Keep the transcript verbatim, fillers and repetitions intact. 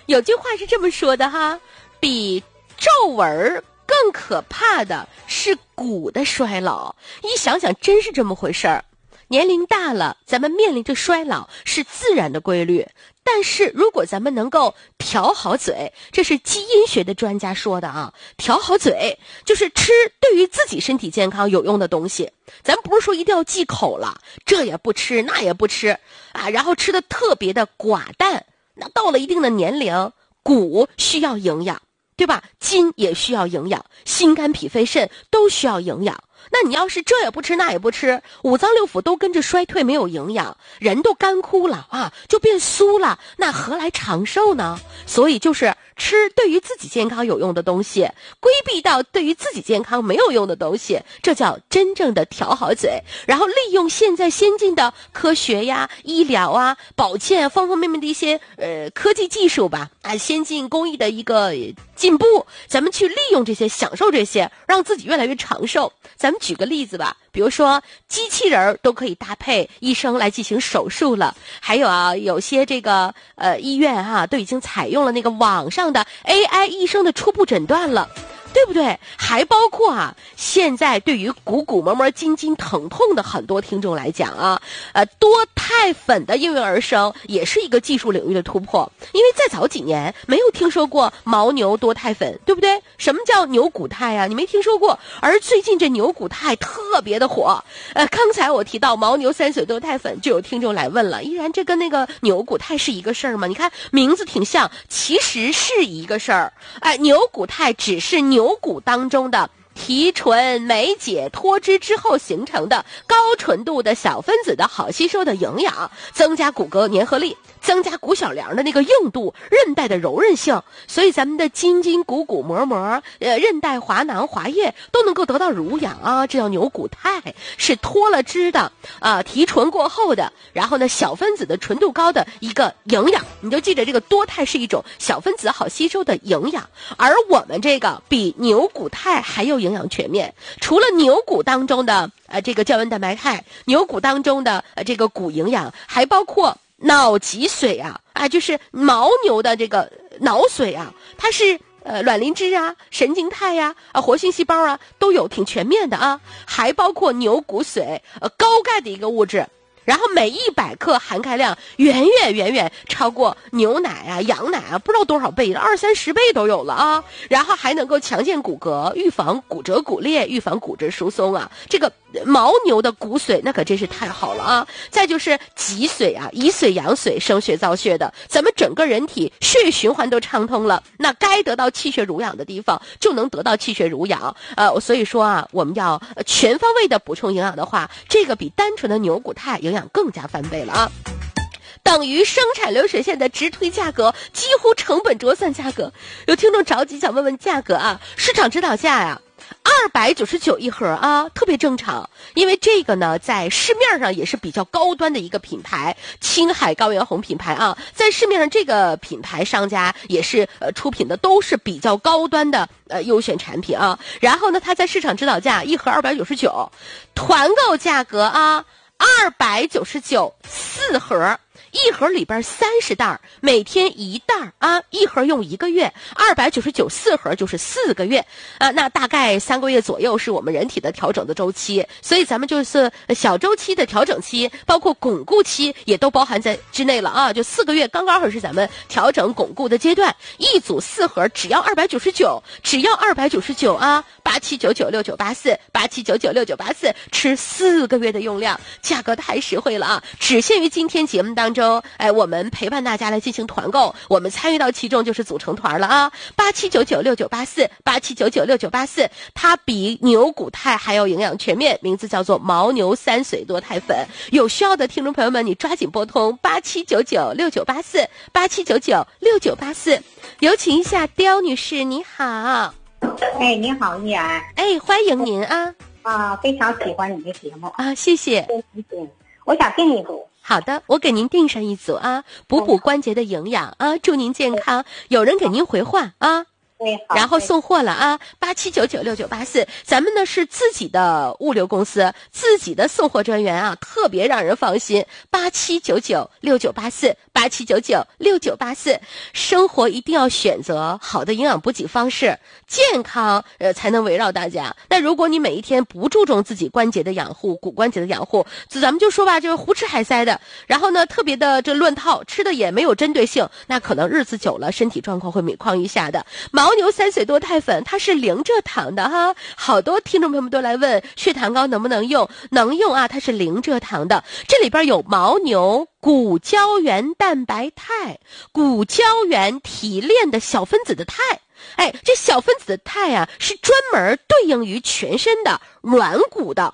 有句话是这么说的哈，比皱纹更可怕的是骨的衰老。一想想真是这么回事儿。年龄大了，咱们面临着衰老是自然的规律。但是如果咱们能够调好嘴，这是基因学的专家说的啊，调好嘴就是吃对于自己身体健康有用的东西。咱不是说一定要忌口了，这也不吃那也不吃啊，然后吃的特别的寡淡。那到了一定的年龄，骨需要营养，对吧？筋也需要营养，心肝脾肺肾都需要营养。那你要是这也不吃那也不吃，五脏六腑都跟着衰退，没有营养，人都干枯了啊，就变酥了，那何来长寿呢？所以就是吃对于自己健康有用的东西，规避到对于自己健康没有用的东西，这叫真正的调好嘴。然后利用现在先进的科学呀、医疗啊、保健方方面面的一些呃科技技术吧，啊，先进工艺的一个进步，咱们去利用这些，享受这些，让自己越来越长寿。咱们举个例子吧，比如说机器人都可以搭配医生来进行手术了，还有啊，有些这个呃医院哈、啊、都已经采用了那个网上的 A I 医生的初步诊断了。对不对？还包括啊，现在对于骨骨膜膜筋筋疼痛的很多听众来讲啊，呃，多肽粉的应运而生，也是一个技术领域的突破。因为再早几年没有听说过牦牛多肽粉，对不对？什么叫牛骨肽啊？你没听说过。而最近这牛骨肽特别的火。呃，刚才我提到牦牛三水多肽粉，就有听众来问了，依然这跟那个牛骨肽是一个事儿吗？你看名字挺像，其实是一个事儿。哎、呃，牛骨肽只是牛牛骨当中的提纯、酶解、脱脂之后形成的高纯度的小分子的好吸收的营养，增加骨骼粘合力，增加骨小梁的那个硬度，韧带的柔韧性。所以咱们的筋筋骨骨膜膜、呃韧带滑囊滑液都能够得到濡养啊，这叫牛骨肽，是脱了脂的啊、呃，提纯过后的，然后呢小分子的纯度高的一个营养。你就记着，这个多肽是一种小分子好吸收的营养，而我们这个比牛骨肽还有营养全面。除了牛骨当中的呃这个胶原蛋白肽，牛骨当中的呃这个骨营养，还包括脑脊髓啊，啊就是牦牛的这个脑髓啊，它是呃卵磷脂啊、神经肽呀、啊、活性细胞啊都有，挺全面的啊。还包括牛骨髓，呃高钙的一个物质。然后每一百克含钙量远远远远超过牛奶啊、羊奶啊，不知道多少倍，二三十倍都有了啊。然后还能够强健骨骼，预防骨折骨裂，预防骨质疏松啊。这个牦牛的骨髓那可真是太好了啊。再就是脊髓啊，以髓养髓，生血造血的，咱们整个人体血液循环都畅通了，那该得到气血濡养的地方就能得到气血濡养。呃，所以说啊，我们要全方位的补充营养的话，这个比单纯的牛骨肽营养更加翻倍了啊，等于生产流水线的直推价格，几乎成本折算价格。有听众着急想问问价格啊，市场指导价呀、啊，二百九十九一盒啊，特别正常。因为这个呢，在市面上也是比较高端的一个品牌，青海高原红品牌啊，在市面上这个品牌商家也是呃出品的都是比较高端的呃优选产品啊。然后呢，它在市场指导价一盒二百九十九，团购价格啊。二百九十九四盒，一盒里边三十袋，每天一袋啊，一盒用一个月，二百九十九四盒就是四个月啊，那大概三个月左右是我们人体的调整的周期，所以咱们就是小周期的调整期，包括巩固期也都包含在之内了啊，就四个月刚刚好是咱们调整巩固的阶段，一组四盒只要二百九十九，只要二百九十九啊，八七九九六九八四，八七九九六九八四，吃四个月的用量。价格太实惠了啊！只限于今天节目当中，哎，我们陪伴大家来进行团购，我们参与到其中就是组成团了啊！八七九九六九八四，八七九九六九八四，它比牛骨肽还要营养全面，名字叫做牦牛三髓多肽粉。有需要的听众朋友们，你抓紧拨通八七九九六九八四，八七九九六九八四。有请一下刁女士，你好。 哎，你好，依然。 哎，欢迎您啊。 啊，非常喜欢你的节目啊，谢谢。 我想订一组。 好的，我给您订上一组啊，补补关节的营养啊，祝您健康。有人给您回话啊。 对，好。 然后送货了啊，八七九九六九八四，咱们呢是自己的物流公司，自己的送货专员啊，特别让人放心。八七九九六九八四，八七九九六九八四，生活一定要选择好的营养补给方式，健康呃才能围绕大家。那如果你每一天不注重自己关节的养护、骨关节的养护，咱们就说吧，就是胡吃海塞的，然后呢特别的这乱套，吃的也没有针对性，那可能日子久了，身体状况会每况愈下的。牦牛三岁多肽粉，它是零蔗糖的哈，好多听众朋友们都来问血糖高能不能用，能用啊，它是零蔗糖的，这里边有牦牛骨胶原蛋白肽，骨胶原提炼的小分子的肽。哎，这小分子的肽啊，是专门对应于全身的软骨的，